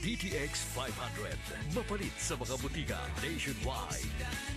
DTX 500. Mapalit sa mga butika nationwide.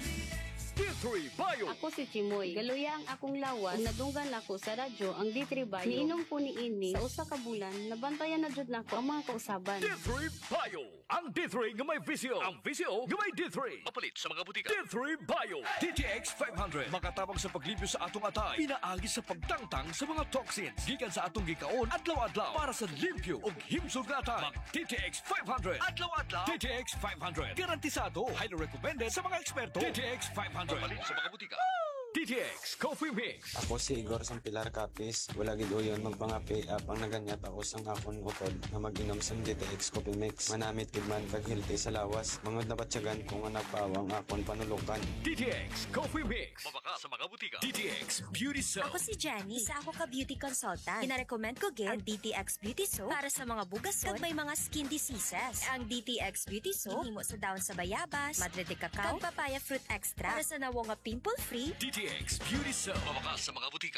D3 Bio. Ako si Chimoy. Galuya ang akong lawas. Nadunggan ako sa radyo ang D3 Bio. Niinom ko ni ini sa usa ka bulan. Nabantayan na jud nako ang mga kausaban. D3 Bio. Ang D3 nga may visio. Ang visio nga may D3. Mapalit sa mga butika. D3 Bio. DTX 500. Makatabang sa paglibyo sa atong atay. Pinaagi sa pagtangtang sa mga toxins. Gikan sa atong gikaon adlaw-adlaw para sa limpyo ug himsog na atay. Mag DTX 500. Adlaw-adlaw. DTX 500. Garantisado. Highly recommended sa mga eksperto. DTX 500. Mapalit sa mga butika. DTX Coffee Mix. Ako si Igor Sampilar Capis. Wala gid uyon magpangapi apang naganyat ako sang akon utod na mag-inom sang DTX Coffee Mix. Manamit gid man kag healthy sa lawas. Mangod na batyagan kung nga nagpawang akon panulukan. DTX Coffee Mix. Mabaka sa mga butika. DTX Beauty Soap. Ako si Jenny. Isa ako ka beauty consultant. Kina-recommend ko gid ang DTX Beauty Soap para sa mga bugason kag may mga skin diseases. Ang DTX Beauty Soap himo sa daon sa bayabas, madre de cacao, kag papaya fruit extra para sa nawo nga pimple-free. DTX Beauty Soap. Mabaka sa mga butika.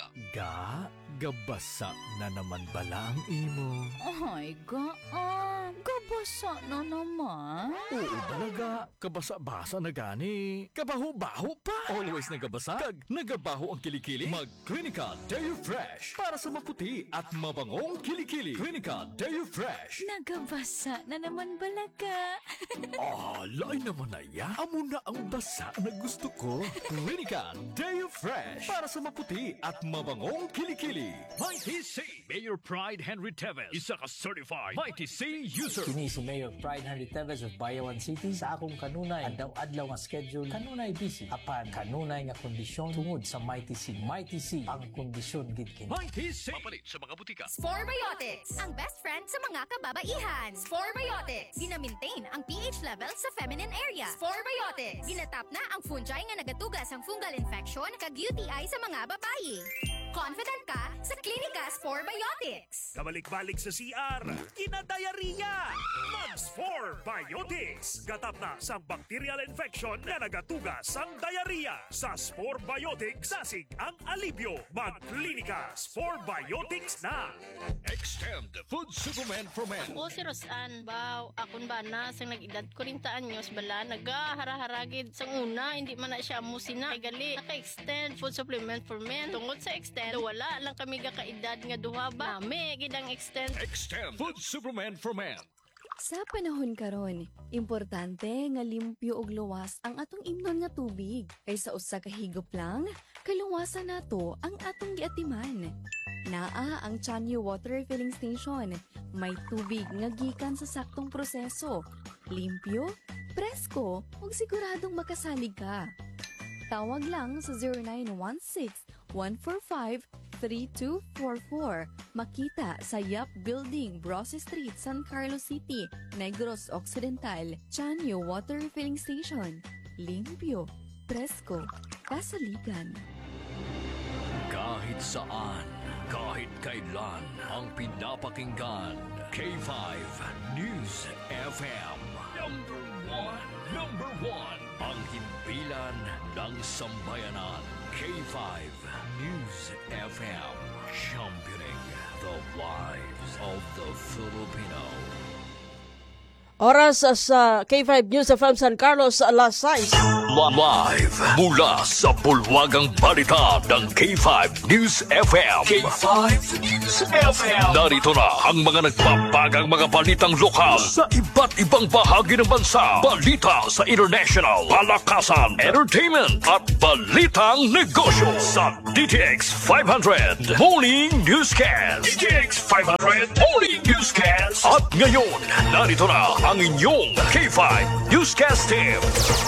Gabasa na naman bala ang imo. Ay, gabasa na naman. Oo talaga, kabasa-basa na gani. Kabaho-baho pa. Always nagabasa, kag nagabaho ang kilikili. Mag-Clinica Deo Fresh para sa maputi at mabangong kilikili. Clinica Deo Fresh. Nagabasa na naman balaga. Lain naman na ya. Amo na ang basa na gusto ko. Clinica Deo Fresh para sa maputi at mabangong kilikili. Mighty C. Mayor Pride Henry Teves. Isa ka certified Mighty C user. Kini si Mayor Pride Henry Teves of Bayawan City. Sa akong kanunay, adlaw-adlaw nga schedule, kanunay busy. Apan, kanunay nga kondisyon tungod sa Mighty C. Mighty C, ang kondisyon gid kini. Mighty C. Mapalit sa mga butika. Sporebiotics, ang best friend sa mga kababaihan. Sporebiotics, gina-maintain ang pH level sa feminine area. Sporebiotics, ginatap na ang fungi nga nagatugas ang fungal infection kag UTI sa mga babayi. Confident ka sa Klinika Sporebiotics. Kabalik-balik sa CR, kinadayariya. Mag-Sporebiotics. Gatap na sa bacterial infection na nagatugas ang diarrhea. Sa Sporebiotics, sasig ang alibyo. Mag-Klinika Sporebiotics na. Extend Food Supplement for Men. Ako si Rosan. Baw, akon ba na sang nag-edad 40 anyos bala nagahara-haragid sang una hindi man na siya musina. Ay gali naka-extend food supplement for men. Tungod sa extend wala lang kami ga kaedad nga duha ba. Nami gid ang extend. Extend Food Supplement for Men. Sa panahon karon, importante nga limpyo ug luwas ang atong imnon nga tubig. Kay sa usa ka higop lang, kaluwasan nato ang atong giatiman. Naa ang Chanyo Water Refilling Station. May tubig nga gikan sa saktong proseso. Limpyo, presko, ug siguradong makasalig ka. Tawag lang sa 0916-145-3244. Makita sa Yap Building, Brose Street, San Carlos City, Negros Occidental. Chanyo Water Refilling Station. Limpyo, presko, kasaligan. Kahit saan, kahit kailan, ang pinapakinggan. K5 News FM. Number one. Ang himpilan ng sambayanan. K5 News FM. Championing the lives of the Filipino. Oras sa K5 News FM San Carlos, alas 6. Live mula sa bulwagang balita ng K5 News FM. K5 News FM. Narito na ang mga nagpapagang mga balitang lokal sa iba't ibang bahagi ng bansa. Balita sa international, palakasan, entertainment at balitang negosyo sa DTX 500 Morning Newscast. DTX 500 Morning Newscast. At ngayon, narito na ang inyong K5 Newscast team.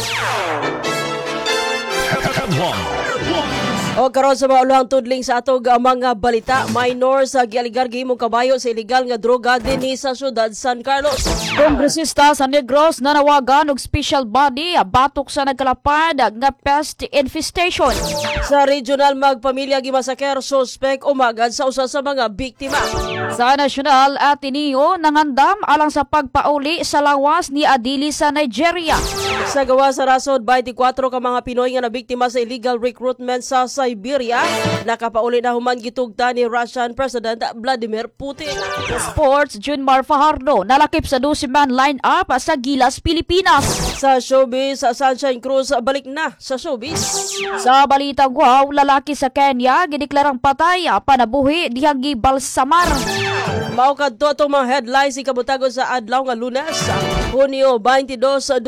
O karon sa mga ulahang tudling sa atog mga balita, minor sa gialigar gihimong kabayo sa illegal nga droga dinhi sa syudad San Carlos. Kongresista sa Negros nanawagan og special body batok sa nagkalapad nga pest infestation. Sa regional magpamilya gimasaker, suspek umagad sa usa sa mga biktima. Sa National Ateneo nangandam alang sa pagpauli sa lawas ni Adili sa Nigeria. Sa gawa sa rasod, 24 ka mga Pinoy nga nabiktima sa illegal recruitment sa Siberia. Nakapauli na human gitugta ni Russian President Vladimir Putin. Sports, Junmar Fajardo nalakip sa 12-man line-up sa Gilas, Pilipinas. Sa showbiz, Sunshine Cruz balik na sa showbiz. Sa balitang wow, lalaki sa Kenya gideklarang patay panabuhi dihang gibalsamar. Mao kadto atong mga headlines ikabutagon sa adlaw nga Lunes, Hunyo 22,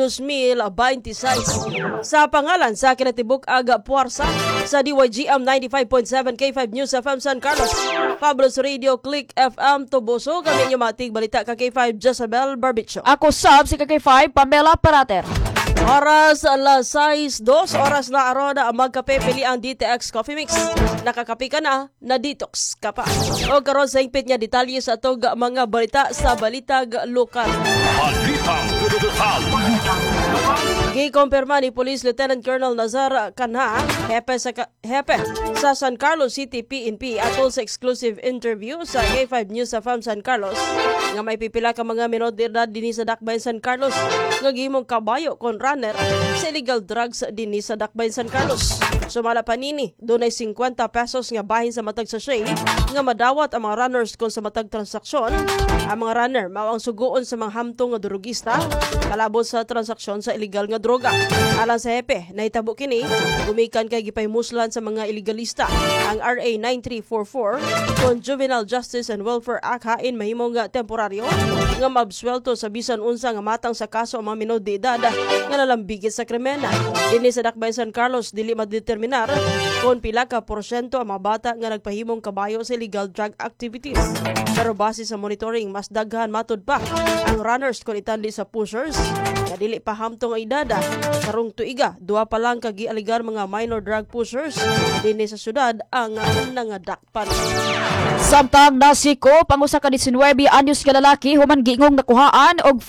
2026. Sa pangalan sa kinatibuk aga puwersa sa DYGM 95.7 K5 News FM San Carlos, Pablo's Radio Click FM Toboso, kami yung matig balita ka K5 Jezebel Barbicho. Ako sab si K5 Pamela Parater. Oras alas 6:02, oras na aron na magkape pili ang DTX Coffee Mix. Nakakape ka na detox ka pa. O karon sa hingpit nga detalye sa atong mga balita sa Balitag Lokal. Balitang lokal. Gikumpirma ni Police Lieutenant Colonel Nazar Canha, hepe sa San Carlos City PNP atol sa exclusive interview sa K5 News FM San Carlos nga may pipila ka mga menor de edad dinhi sa Dakbayan San Carlos nga gihimong kabayo kon runner sa illegal drugs dinhi sa Dakbayan San Carlos. Sumala pa nini, dunay 50 pesos nga bahin sa matag sachet nga madawat ang mga runners kon sa matag transaksyon. Ang mga runner mao ang suguon sa mga hamtong nga drugista kalabot sa transaksyon sa illegal nga droga. Alang sa hepe, nahitabo kini gumikan kay gipaymuslan sa mga illegalista ang RA 9344 kon Juvenile Justice and Welfare Act hain mahimong nga temporaryo nga mabswelto sa bisan unsa nga matang sa kaso ang mga menor de edad nga nalambigit sa krimen. Dinhi sa Dakbayan San Carlos dili madeterminar kung pila ka porsyento ang mga bata nga nagpahimong kabayo sa illegal drug activities. Pero base sa monitoring, mas daghan matud pa ang runners kon itandi sa pushers nga dili pa hamtong edad. Karong tuiga, duwa pa lang kagialigar mga minor drug pushers dinhi sa syudad ang nangadakpan. Samtang nasiko pangusa ka 19 anyos ka lalaki human giingong nakuhaan og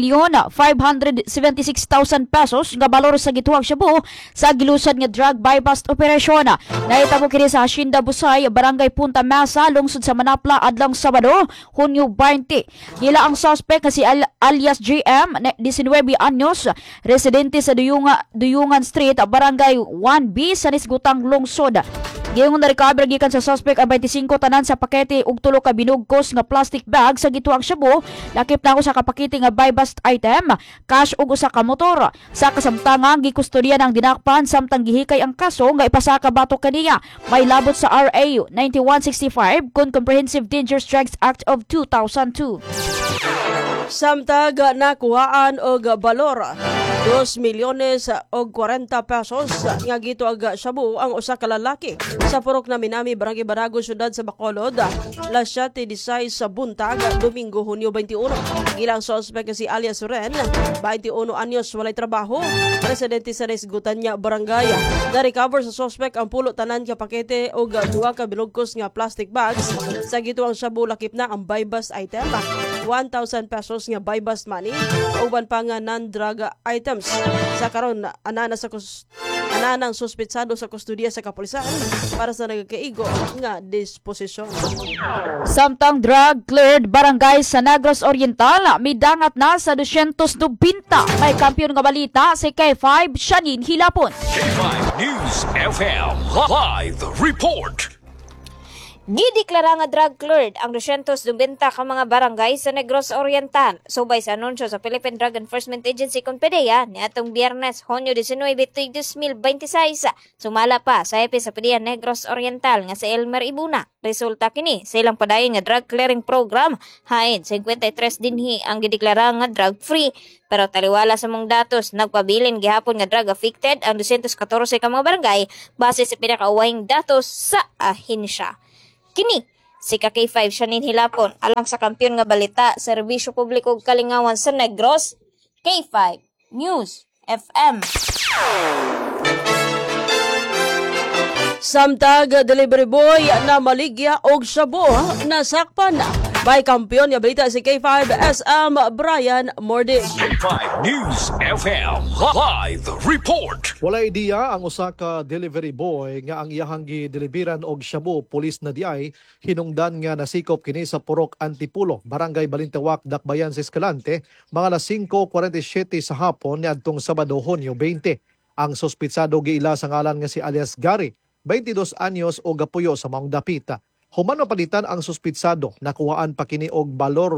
5,576,000 pesos nga balor sa gituhang Shabu sa gilusad nga drug buy-bust operation. Nahitabo kini sa Hacienda Busay, Barangay Punta Mesa, lungsod sa Manapla adlang Sabado, Hunyo 20. Gila ang suspect nga si alias JM, 19 anyos, residente sa Duyungan Street, Barangay 1B sa Nisgutang Lungsod. Giyong na-recover gikan sa suspect ang 25 tanan sa pakete ug 3 ka binugkos nga plastic bag sa gituang Shabu. Lakip na ako sa kapakete nga buy-bust item, cash ug usa ka motor. Sa kasamtangan gikustodiya ng dinakpan samtang gihikay ang kaso nga ipasaka batok kaniya. May labot sa RA 9165 kun Comprehensive Dangerous Drugs Act of 2002. Samtag nakuhaan og balor 2 milyones og 40 pesos nga gituag Shabu ang usa ka lalaki sa Purok na Minami, Barangay Barago, syudad sa Bacolod, alas 7:16 sa buntag, Domingo, Hunyo 21. Gilang suspect si alias Ren, 21 anyos, walay trabaho, residente sa Resgutanya, Barangay. Na-recover sa suspect ang pulo tanan ka pakete og 2 ka binugkos nga plastic bags sa gituang Shabu. Lakip na ang buy-bust item, 1,000 pesos nga buy-bust money, uban pa nga non-drug items. Sa karon ananang suspetsado sa kustodiya sa kapulisan para sa nagkaigo nga disposisyon. Samtang drug cleared barangay sa Negros Oriental midangat na sa 290. May kampiyon nga balita si K5 Shanin Hilapon. K5 News FM Live Report. Gideklara nga drug cleared ang 290 ka mga barangay sa Negros Oriental. Subay sa anunsyo sa Philippine Drug Enforcement Agency kon PDEA niadtong Biyernes, Hunyo 19, 2026. Sumala pa sa hepe sa PDEA Negros Oriental nga si Elmer Ibuna. Resulta kini sa ilang padayon nga drug clearing program, hain 53 dinhi ang gideklara nga drug free. Pero taliwala sa mong datos, nagpabilin gihapon nga drug affected ang 214 ka mga barangay base sa pinakauwahing datos sa ahensya. Kini si K5 Shanin Hilapon alang sa kampiyon nga balita sa Serbisyo Publiko ug Kalingawan sa Negros, K5 News FM. Samtag delivery boy na maligya og Shabu nasakpan By kampiyon nga balita si K5 SM Brian Mordig. K5 News FM Live Report. Wala idea ang usa ka delivery boy nga ang iyahang gideliveran og shabu pulis na diay hinungdan nga nasikop kini sa Purok Antipulo, Barangay Balintawak, Dakbayan sa Escalante, mga alas 5:47 sa hapon niadtong Sabado, Hunyo 20. Ang suspitsado giila sa ngalan nga si alias Gary, 22 anyos o gapuyo sa maong dapita. Human mapalitan ang suspitsado, nakuhaan pa kini og balor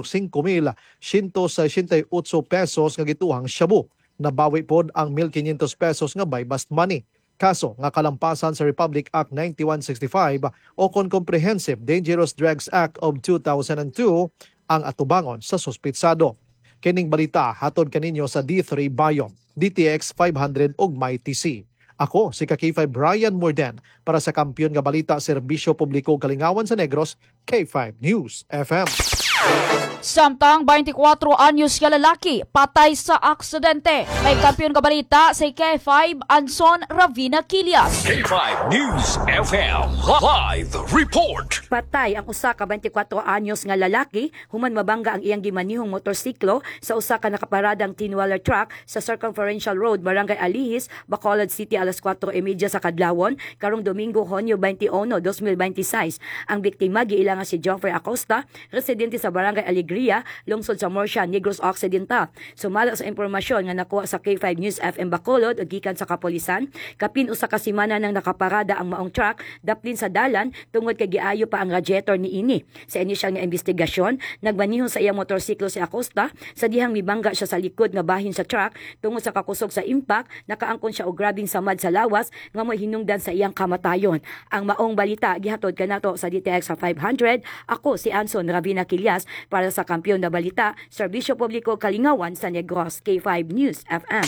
5,168 pesos nga gituhang shabu. Nabawi pod ang 1,500 pesos nga buy bust money. Kaso nga kalampasan sa Republic Act 9165 o kon Comprehensive Dangerous Drugs Act of 2002 ang atubangon sa suspitsado. Kining balita hatod kaninyo sa D3 Bayon, DTX 500 ug MyTC. Ako si K5 Brian Morden para sa Kampiyon nga Balita, Serbisyo Publiko Kalingawan sa Negros, K5 News FM. Samtang 24 anyos nga lalaki patay sa aksidente. May kampiyon nga balita sa K5 Anson Ravina Quilias. K5 News FM Live Report. Patay ang usa ka 24 anyos nga lalaki human mabangga ang iyang gimanihong motorsiklo sa usa ka nakaparadang tin-wheeler truck sa Circumferential Road, Barangay Alihis, Bacolod City alas 4:30 sa kadlawon karong Domingo, Hunyo 21, 2026. Ang biktima giila nga si Geoffrey Acosta, residente sa Barangay Alegria, lungsod sa Morsha, Negros Occidental. Sumala sa impormasyon nga nakuha sa K5 News FM Bacolod ug gikan sa kapulisan, kapin usa ka semana nang nakaparada ang maong truck daplin sa dalan tungod kay giayo pa ang radiator niini. Sa inisyal nga investigasyon, nagmanihon sa iyang motorsiklo si Acosta sa dihang mibangga siya sa likod nga bahin sa truck tungod sa kakusog sa impact, nakaangkon siya og grabing samad sa lawas nga mo'y hinungdan sa iyang kamatayon. Ang maong balita gihatod kanato sa DTX 500. Ako si Anson Ravina Quilias para sa Kampiyon na Balita, Serbisyo Publiko Kalingawan sa Negros, K5 News FM.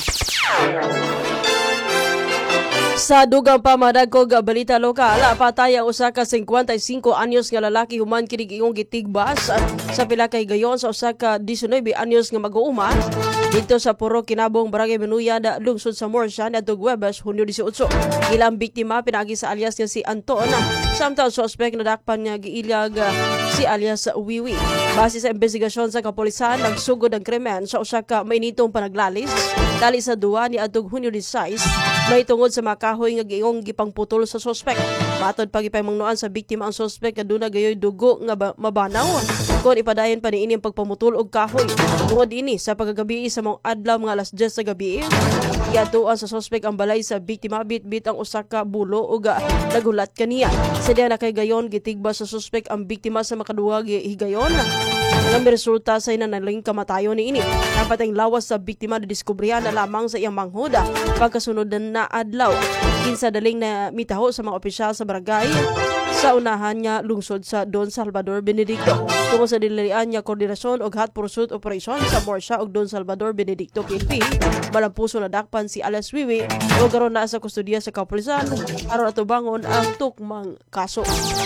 Sa dugang pamadagkog balita lokal, patay ang usa ka 55 anyos nga lalaki human kini giingong gitigbas sa pila ka higayon sa usa ka 19 anyos nga mag-uuma dito sa Purok Kinabong, Barangay Menuya, lungsod sa Morsha niadtong Huwebes, Hunyo 18. Ilang biktima pinagi sa alias nga si Anton, samtang suspect na dakpan nga giilyag si alias Wiwi. Base sa investigasyon sa kapulisan, nagsugod ang krimen sa usa ka mainitong panaglalis dali sa duwa ni adtong Hunyo 16 may tungod sa makahoy nga giingong gipangputol sa suspect. Matod pagipamangnuan sa biktima ang suspect kaduna gayoy dugo nga mabanaw kon ipadayon pa niini ang pagpamutol og kahoy. Tungod ini sa pagagabi sa mga adlaw mga alas 10 sa gabi, giatuan sa suspect ang balay sa biktima bitbit ang usa ka bulo ug nagulat kaniya. Sa diha na kay gayon gitigba sa suspect ang biktima sa makaduwa higayon nga resulta sa inanaling kamatayon niini. Dapat ang lawas sa biktima na diskubrihan na lamang sa iyang manghuda pagkasunod na adlaw. Kinsa daling na mitaho sa mga opisyal sa barangay sa unahan niya lungsod sa Don Salvador Benedicto. Tungo sa dilirian niya koordinasyon og hot pursuit operation sa Morsha og Don Salvador Benedicto PNP, malampuso na dakpan si Alias Wiwi o karon na sa kustodiya sa kapulisan aron atubangon ang tukmang kaso.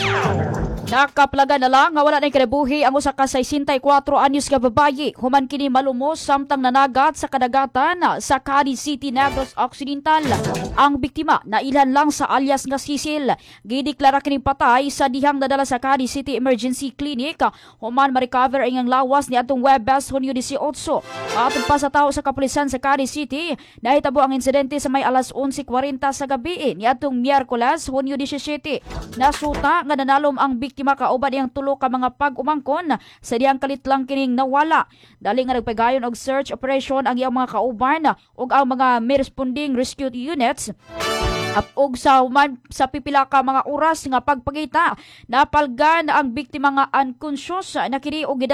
Nakaplaga na lang nga wala na kinabuhi ang usa ka 64 anyos nga babayi human kini malumos samtang nanagat sa kadagatan sa Cadiz City, Negros Occidental. Ang biktima na ilan lang sa alias nga Cecil, gideklara kini patay sa dihang nadala sa Cadiz City Emergency Clinic human ma-recover ang lawas ni atong Huwebes, Hunyo 18. Atong pa sa tao sa kapulisan sa Cadiz City, nahitabo ang insidente sa may alas 11:40 sa gabi ni atong Miyerkules, Hunyo 17. Nasuta nga nanalom ang biktima kauban iyang tulo ka mga pag-umangkon sa diyang kalit lang kining nawala. Dali nga nagpagayon og search operation ang iyang mga kauban ug ang mga responding rescue units. Og sa pipila ka mga oras nga pagpagita, napalgan ang biktima nga unconscious na kini og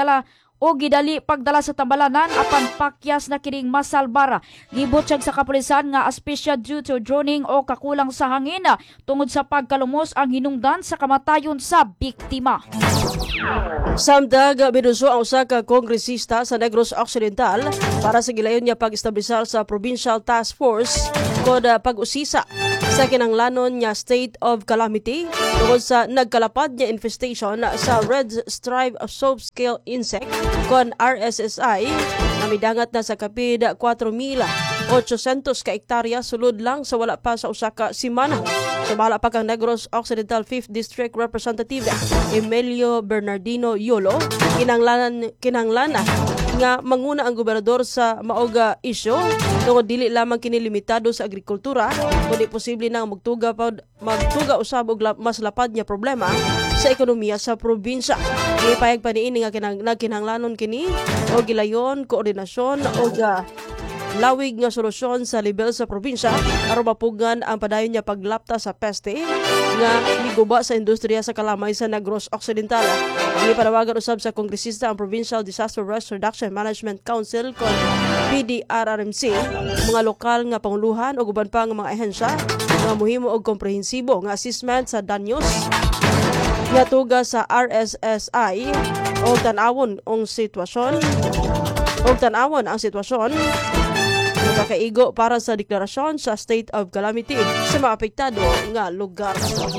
gidali pagdala sa tambalanan apan pakyas na kining masalbar. Gibutyag sa kapulisan nga asphyxia due to drowning o kakulang sa hangin tungod sa pagkalumos ang hinungdan sa kamatayon sa biktima. Samtang binuso ang usa ka kongresista sa Negros Occidental para sa gilayon niya pag-establishar sa Provincial Task Force kod pag-usisa sa kinanglanon niya state of calamity tungod sa nagkalapad niya infestation sa Red Stripe Soap Scale Insect kon RSSI na midangat na sa kapid 4,800 ka hektarya sulod lang sa wala pa sa usa ka semana. Sumala pa kang Negros Occidental 5th District Representative Emilio Bernardino Yolo, kinanglana nga manguna ang gobernador sa maoga isyo tungod dili lamang kini limitado sa agrikultura kundi posible nang magtuga usab og mas lapad nga problema sa ekonomiya sa probinsya. Gipayag pa niini nga nagkinahanglanon kini og gilayon koordinasyon og lawig nga solusyon sa level sa probinsya aron mapugan ang padayon niya paglapta sa peste nga miguba sa industriya sa kalamay sa Negros Occidental. Gipanawagan usab sa kongresista ang Provincial Disaster Risk Reduction Management Council kon PDRRMC, mga lokal nga panguluhan o uban pa nga mga ahensya nga mohimo og komprehensibo nga assessment sa danyos nga tuga sa RSSI o tan-awon ang sitwasyon nakakaigo para sa deklarasyon sa state of calamity sa mga apektado nga lugar.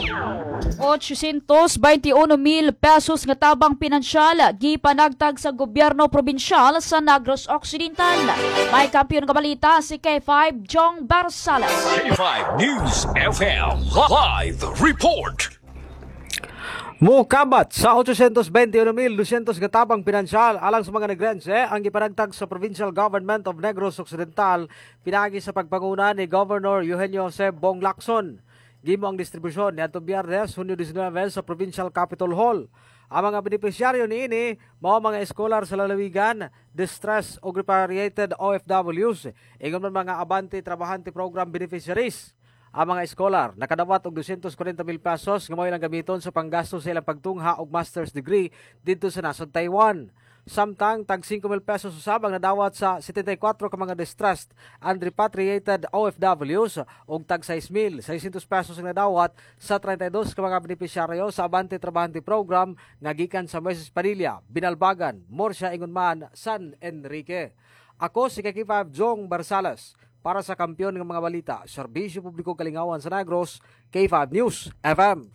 821,000 pesos nga tabang pinansyal gipanagtag sa gobyerno probinsyal sa Negros Occidental. May kampiyon nga balita si K5 Jong Barsalas. K5 News FM Live Report. Mukabat sa 821,200 katabang pinansyal alang sa mga negrense ang gipanagtag sa Provincial Government of Negros Occidental pinagi sa pagpanguna ni Governor Eugenio Jose Bong Lacson. Gimo ang distribusyon ni atong Biyernes, Hunyo 19 sa Provincial Capitol Hall. Ang mga benepisyaryo niini mao mga eskolar sa lalawigan, distress o repatriated OFWs, ingon man mga abante trabahante program beneficiaries. Ang mga eskolar nakadawat og 240,000 pesos nga mao ilang gamiton sa panggasto sa ilang pagtungha og master's degree didto sa nasod Taiwan. Samtang tag 5,000 pesos usab ang nadawat sa 74 ka mga distressed and repatriated OFWs ug tag 6,600 pesos ang nadawat sa 32 ka mga benepisyaryo sa Abante Trabahante Program nga gikan sa Moises Padilla, Binalbagan, Morsia, Ingon San Enrique. Ako si K5 Jong Barsalas. Para sa kampiyon ng mga balita, Serbisyo Publiko Kalingawan sa Negros, K5 News FM.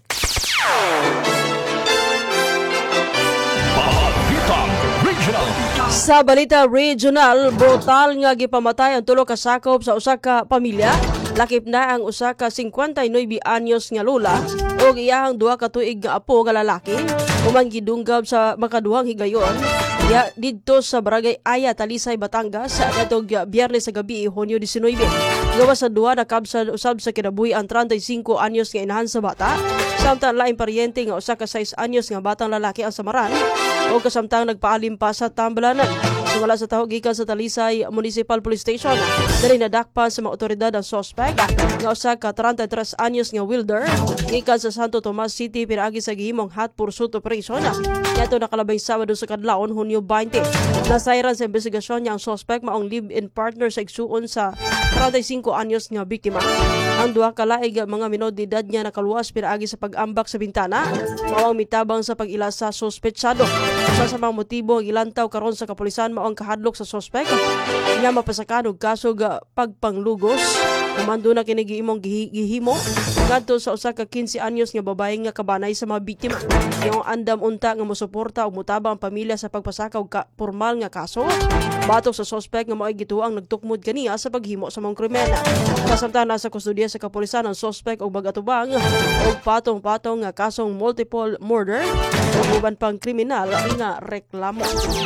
Sa balita regional, brutal nga gipamatay ang tulo ka sakop sa usa ka pamilya. Lakip na ang usa ka 59 anyos nga lola o iyahang 2 ka tuig nga apo nga lalaki human gidunggab sa makaduhang higayon didto sa Barangay Aya, Talisay, Batangas sa atong Biyernes sa gabi, Hunyo 19. Gawas sa 2 nakabsad usab sa kinabuhi ang 35 anyos nga inahan sa bata. Samtang laing paryente nga usa ka 6 anyos nga batang lalaki ang samaran o kasamtang nagpaalim pa sa tambalanan. Sumala sa taho gikan sa Talisay Municipal Police Station, dali nadakpan sa mga otoridad ang suspect nga usa ka 33 anyos nga welder gikan sa Santo Tomas City pinaagi sa gihimong hot pursuit operation. Yato nakalabay Sabado sa kadlawon, Hunyo 20. Nasayran sa investigasyon niya ang suspect maong live-in partner sa igsuon sa 35 anyos nga biktima. Ang 2 ka laig mga minor de edad niya nakaluwas pinaagi sa pag-ambak sa bintana maong mitabang sa pag-ila sa suspetsado. Sa mga motibo ang ilantaw karon sa kapulisan maong kahadlok sa suspect nga mapasakan og kaso ga pagpanglugos. Kumando na kini giimong gihimo ngadto sa usa ka 15 anyos nga babae nga kabanay sa mga biktima. Yung andam unta nga mosuporta og mutabang ang pamilya sa pagpasaka og formal nga kaso. Batok sa suspect nga mao'y gituang nagtukmod kaniya sa paghimo sa mga krimen. Kasamtang nasa kustodiya sa kapulisan ang suspect og bagatubang og patong-patong nga kasong multiple murder ug uban pang kriminal nga reklamo.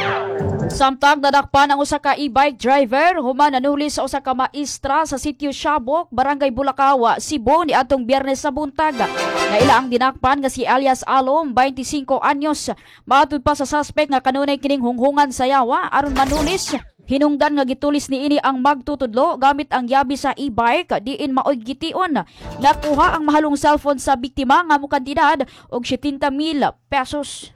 Samtang nadakpan ang usa ka e-bike driver human nanuli sa usa ka maestra sa sitio Shabok, Barangay Bulakawa, Cebu ni atong Biyernes sa buntag. Naila ang dinakpan nga si alias Alom, 25 anyos. Matud pa sa suspect nga kanunay kining hunghungan sa yawa aron manulis. Hinungdan nga gitulis ni ini ang magtutudlo gamit ang yabi sa e-bike diin maoy gition. Nakuha ang mahalong cellphone sa biktima nga mukantidad og 70,000 pesos.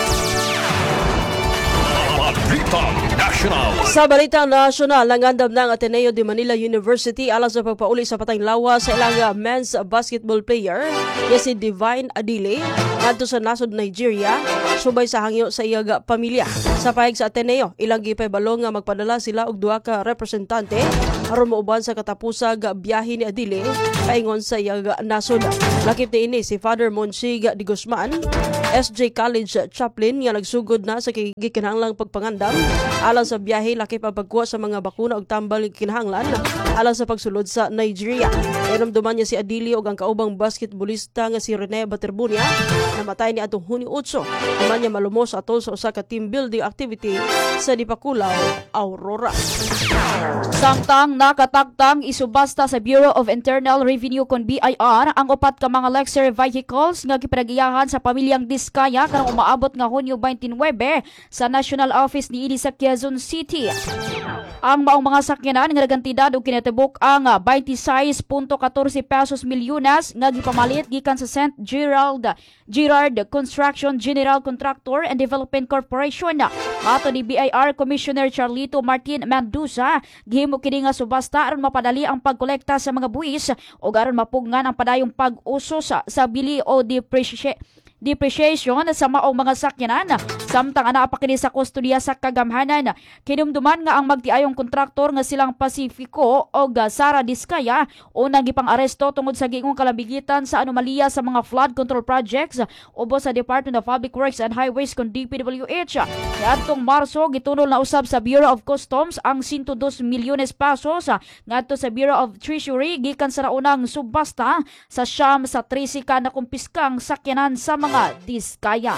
Sa balitang nasyonal, nangandam ng Ateneo de Manila University alang sa pagpauli sa patayng lawas sa ilang men's basketball player nga si Divine Adile ngadto sa nasod Nigeria subay sa hangyo sa iyang pamilya. Sa pahig sa Ateneo, ilang gipahibalo nga magpadala sila og duha ka representante aron mauban sa katapusag biyahe ni Adili paingon sa iyang nasod. Lakip ni ini si Father Monsig de Guzman, SJ College chaplain nga nagsugod na sa gikinahanglang pagpangandam alang sa biyahe lakip ang pagkuha sa mga bakuna og tambal kinahanglan alang sa pagsulod sa Nigeria. Iramduman niya si Adili og ang kaubang basketballista nga si Rene Baterbunia namatay ni atong Hunyo 8. Naman niya malumos atol sa usa ka team building activity sa Dipakulaw, Aurora. Samtang nakataktang isubasta sa Bureau of Internal Revenue kon BIR ang upat ka mga luxury vehicles nga gipinagiyahan sa pamilyang Diskaya karong umaabot nga Hunyo 29 sa National Office ni sa Quezon City. Ang maong mga sakyanan nga nagantidad og kinatibuk ang 26.14 pesos milyones nga gipamalit gikan sa St. Gerard Construction General Contractor and Development Corporation. Ato ni BIR Commissioner Charlito Martin Mendoza, gihimo kini nga subasta aron mapadali ang pagkolekta sa mga buwis ug aron mapugngan ang padayong pag-uso sa bili o depreciation sa maong mga sakyanan. Samtang anaa pa kini sa kustodiya sa kagamhanan. Kinumduman nga ang magtiayong kontraktor nga silang Pacifico o Sara Diskaya unang gipang aresto tungod sa giingong kalabigitan sa anomalya sa mga flood control projects ubos sa Department of Public Works and Highways kon DPWH. Ngadtong Marso gitunol na usab sa Bureau of Customs ang 102 milyones pesos ngadto sa Bureau of Treasury gikan sa naunang subasta sa siyam sa 13 ka na kumpiskang sakyanan sa mga Diskaya.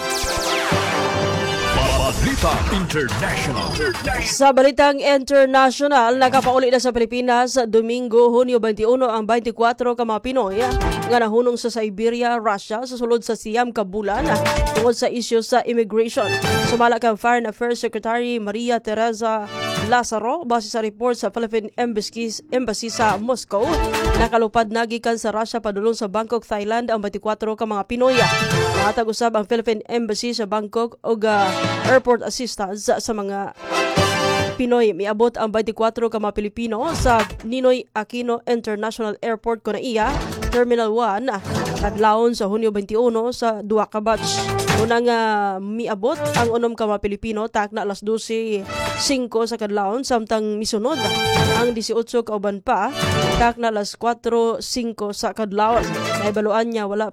Balita International. Sa balitang international, nakapauli na sa Pilipinas Domingo, Hunyo 21 ang 24 ka mga Pinoy nga nahunong sa Siberia, Russia sa sulod sa siyam ka bulan tungod sa isyu sa immigration. Sumala kang Foreign Affairs Secretary Maria Teresa Lazaro base sa report sa Philippine Embassy sa Moscow. Nakalupad na gikan sa Russia padulong sa Bangkok, Thailand ang 24 ka mga Pinoy. Matag usab ang Philippine Embassy sa Bangkok og airport assistance sa mga Pinoy. Miabot ang 24 ka mga Pilipino sa Ninoy Aquino International Airport ko na iya, Terminal 1, kadlawon sa Hunyo 21 sa duha ka batch. Unang miabot ang 6 ka mga Pilipino takna alas 12:05 sa kadlawon samtang misunod ang 18 ka uban pa takna alas 4:05 sa kadlawon. Naibaluan niya wala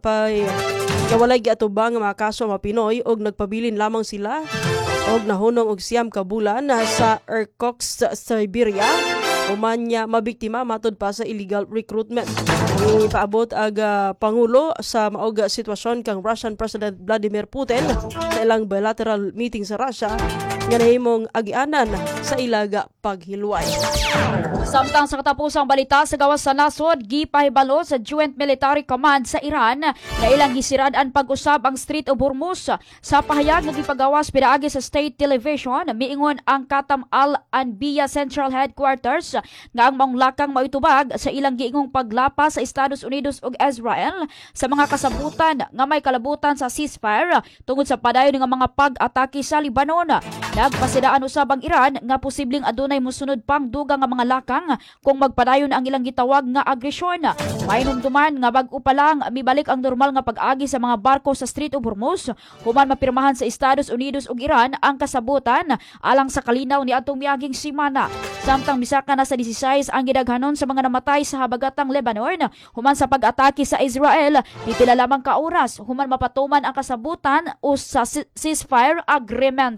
giatubang mga kaso mga Pinoy og nagpabilin lamang sila og nahunong og siyam ka bulan sa Irkutsk, Siberia. Human niya mabiktima matod pa sa illegal recruitment. Ipaabot ang Pangulo sa maog sitwasyon kang Russian President Vladimir Putin sa ilang bilateral meeting sa Russia nga nahimong agianan sa ilaga paghilway. Samtang sa katapusang balita sa gawas sa nasod, gipahibalo sa Joint Military Command sa Iran na ilang gisirad-an pag-usab ang Strait of Hormuz. Sa pahayag nga gipagawas pinaagi sa State Television, miingon ang Qatam Al-Anbiya Central Headquarters nga ang maong lakang maitubag sa ilang giingong paglapas sa Estados Unidos ug Israel sa mga kasabutan nga may kalabutan sa ceasefire tungod sa padayon nga mga pag-atake sa Lebanon. Nagpasidaan usab ang Iran nga posibleng adunay mosunod pang dugang nga mga lakang kung magpadayon ang ilang gitawag nga agresyon. Mainumduman nga bag-o pa lang mibalik ang normal nga pag-agi sa mga barko sa Strait of Hormuz human mapirmahan sa Estados Unidos ug Iran ang kasabutan alang sa kalinaw ni atong miaging semana. Samtang misaka na sa 16 ang gidaghanon sa mga namatay sa habagatang Lebanon human sa pag-atake sa Israel. Pipila lamang ka oras human mapatuman ang kasabutan o sa ceasefire agreement.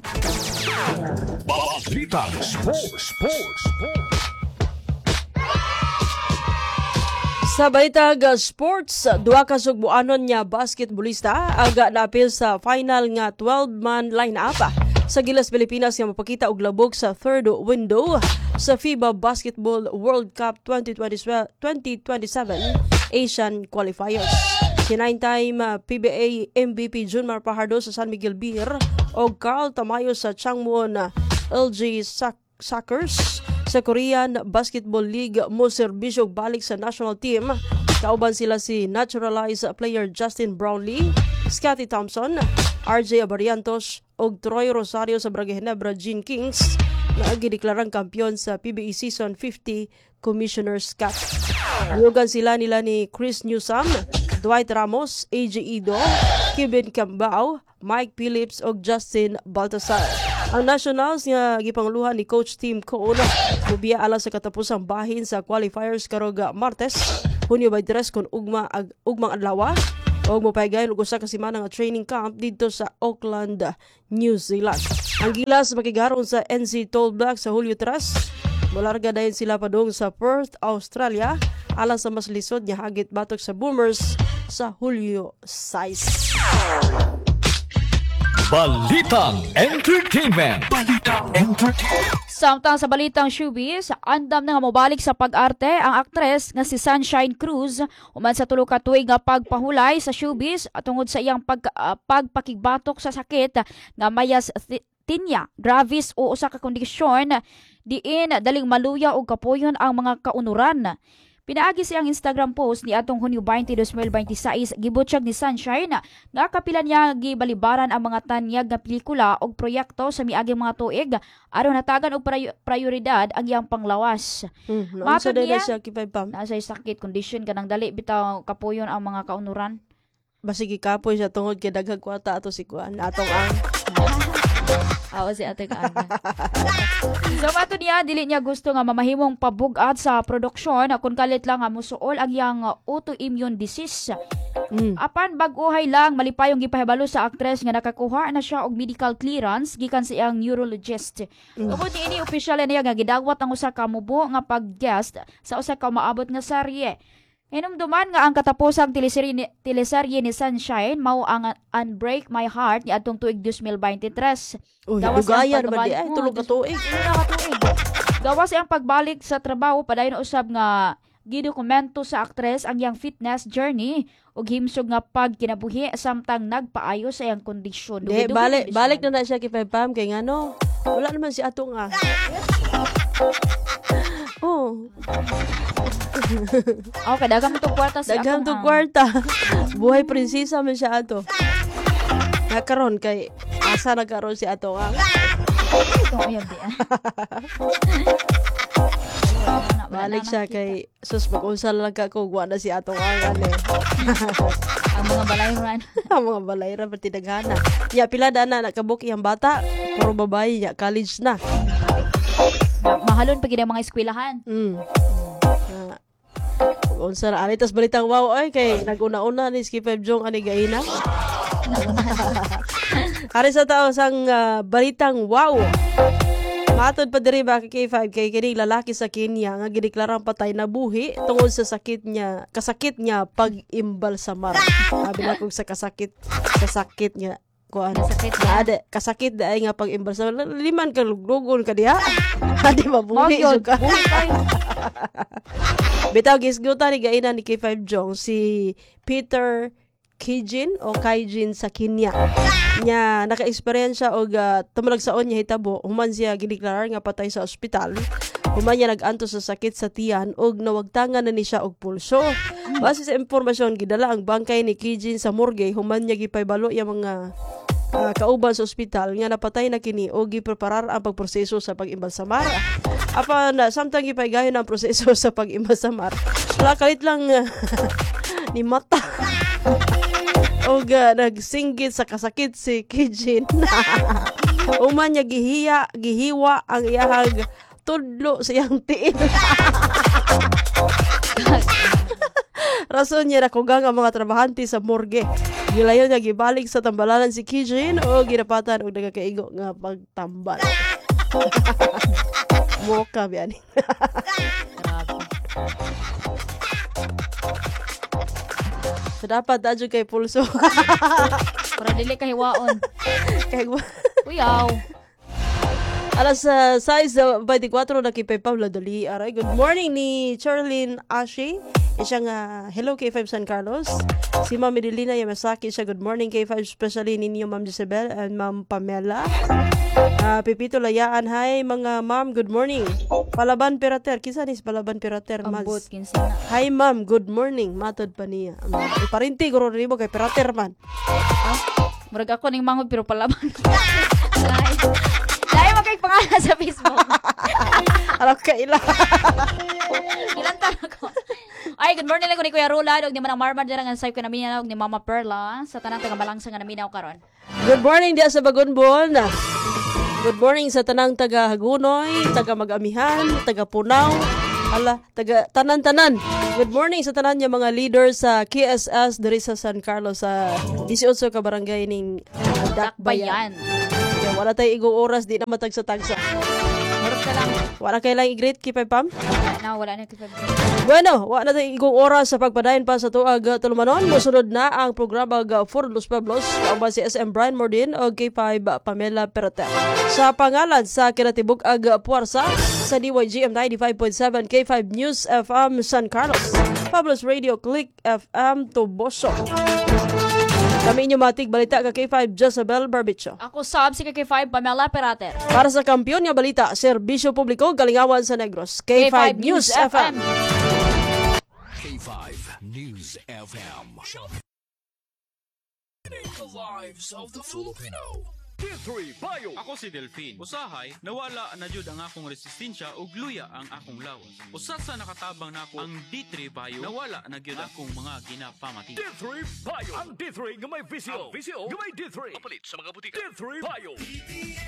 Balita Sports. Sa balitag sports, duha ka sugbuanon nga basketballista aga naapil sa final nga 12-man lineup sa Gilas Pilipinas nga mapakita og labog sa third window sa FIBA Basketball World Cup 2027 Asian Qualifiers. Si 9-time PBA MVP Junmar Pajardo sa San Miguel Beer o Carl Tamayo sa Changwon LG Sackers sa Korean Basketball League mo serbisyo balik sa national team. Kauban sila si naturalized player Justin Brownlee, Scottie Thompson, RJ Abariantos o Troy Rosario sa Braga Ginebra Gene Kings na gideklarang kampiyon sa PBA Season 50 Commissioner's Cup. Yugan sila nila ni Chris Newsom, Dwight Ramos, AJ Ido, Kevin Cambao, Mike Phillips ug Justin Baltasar. Ang Nationals nga gipanguluhan ni Coach Tim Cone mubiya alang sa katapusang bahin sa qualifiers karong Martes, Hunyo 23 kun ugmang adlaw og mopaygayon og usa ka semana nga training camp didto sa Auckland, New Zealand. Ang Gilas makigaron sa NC Tall Black sa Hulyo 3. Molarga dayon sila padung sa Perth, Australia alang sa mas lisod nga hagit batok sa Boomers sa Hulyo 6. Balitang Entertainment. Samtang sa balitang showbiz, andam na nga mobalik sa pag-arte ang aktres nga si Sunshine Cruz human sa tulo ka tuig nga pagpahulay sa showbiz at tungod sa iyang pagpakigbatok sa sakit nga mayas tinea gravis o usa ka kondisyon diin daling maluya og kapoyon ang mga kaunuran. Pinaagi siyang Instagram post ni atong Hunyo 20, 2026 gibutyag ni Sunshine nga kapila niya gibalibaran ang mga tanyag nga pelikula og proyekto sa miaging mga tuig aron natagan og prioridad ang iyang panglawas. Matod niya siya kipaypam. Nasa sakit condition kanang dali bitaw kapuyon ang mga kaunuran. Basig kapoy siya tungod kay daghang kwata ato si kuan atong ang Oo, si Ate Kaana. So, mato niya, dili niya gusto nga mamahimong pabugat sa produksyon kung kalit lang nga musuol ang iyang autoimmune disease. Apan bag-uhay lang, malipayong gipahibalo sa aktres nga nakakuha na siya og medical clearance gikan sa iyang neurologist. Tungod niini, opisyal na niya nga gidawat ang usa ka mubo nga pag-guest sa usa ka maabot nga serye. Hinumduman nga ang katapusang teleserye ni Sunshine mao ang Unbreak My Heart ni adtong tuig 2023. Dugayan ba di ay tulog ka tuig. Gawas ang pagbalik sa trabaho padayon usab nga gidokumento sa aktres ang iyang fitness journey ug himsog nga pagkinabuhi samtang nagpaayo sa iyang kondisyon. Balik na siya kay Pam kay ngano. Wala naman si ato nga. Okay, daghang itong kwarta si daghang itong kwarta. Buhay prinsesa man siya ato. Nakaroon kay asa nagkaroon si ato nga. Balik siya kay sus mag-unsal lang ka kung na si ato nga gani. Ang mga balayran. Ang mga balayran pati daghana. Ya pila na nakabuk iyang bata, puro babae ya college na. Mahalon pa gid ang mga eskwelahan. Unsa na ani tas balitang wow ay kay naguna-una ni Skip Jong ani gaina. Ari sa tao sang balitang wow. Matod pa diri ba kay K5 kay kini lalaki sa Kenya nga gideklarang patay na buhi tungod sa kasakit niya pag-imbalsamar. Sabi na kung sa kasakit niya kuan sakit na ade kasakit daay nga pag-imbalsamar liman ka luglugon ka diha. Di ba buhi ka. Bitaw gisgutan ni gaina ni K5 Jong si Peter Kaijin sa Kenya. Nya naka-eksperyensya og tumulag saon niya hitabo human siya gideklarar nga patay sa ospital. Human niya nag-anto sa sakit sa tiyan og nawagtangan na ni siya og pulso. Base sa impormasyon gidala ang bangkay ni Kaijin sa morgue human niya gipaybalo yang mga kauban sa ospital nga napatay na kini o gipreparar ang pagproseso sa pag-imbalsamar. Apan samtang gipaygayon ang proseso sa pag-imbalsamar. Wala kalit lang ni mata. O nagsinggit sa kasakit si Kijin. Uman niya gihiwa ang iyahag tudlo sa iyang tiil. Rason niya nakugang ang mga trabahante sa morgue. Gilayon niya gibalik sa tambalanan si Kijin o ginapatan og nagakaigo nga pagtambal. Moka biyani. So dapat adyo kay pulso. Para dili ka hiwaon. Kay uyaw. Alas 6:24 na kay Paula Dali. Aray, good morning ni Charlene Ashi. Siya nga hello K5 San Carlos. Si Ma'am Edelina Yamasaki siya good morning K5 especially ninyo Ma'am Jezebel and Ma'am Pamela. Pipito Layaan, hi mga ma'am, good morning. Palaban Pirater, kisa ni Palaban Pirater mas. Hi ma'am, good morning. Matod pa niya. Parinti guro nimo kay Pirater man. Murag ako ning mangod pero Palaban. Dahil magkay pangalan sa Facebook. Alam ka ila. Ilan tanong ko. Ay, good morning lang ko ni Kuya Rula, og ni Manang Marmar dira nga sayop kanami og ni Mama Perla sa tanang taga Malangsa nga naminaw karon. Good morning dia sa Bagunbon. Good morning sa tanang taga Hagunoy, taga Magamihan, taga Punaw, taga tanan-tanan. Good morning sa tanan niya mga leaders sa KSS diri sa San Carlos sa 18 ka barangay ning Dakbayan. Kaya wala tayo igong oras, di na matagsa-tagsa. Wala kayo lang i-greet, Kipay Pam? Wala na Kipay Pam. Bueno, wala na tayo igong oras sa pagpadayon pa sa tuag tulumanon. Musunod na ang programa For Los Pueblos, kaumba si SM Brian Mordin o K5 Pamela Perota. Sa pangalan sa kinatibuk ag puwarsa sa DYGM 95.7 K5 News FM San Carlos, Pueblos Radio Click FM Toboso. Kami inyo matig balita ka K5 Jezebel Barbicho. Ako sab si K5 Pamela Perater. Para sa kampiyon nga balita, serbisyo publiko galingawan sa Negros. K5 News FM. K5 News FM. The lives of the Filipino. D3 Bio. Ako si Delphine. Usahay, nawala na jud ang akong resistensya ug luya ang akong lawas. Usat sa nakatabang nako ang D3 Bio, nawala na gyud akong mga ginapamati. D3 Bio. Ang D3 nga may visyo. Ang visyo nga may D3. Papalit sa mga butika. D3 Bio.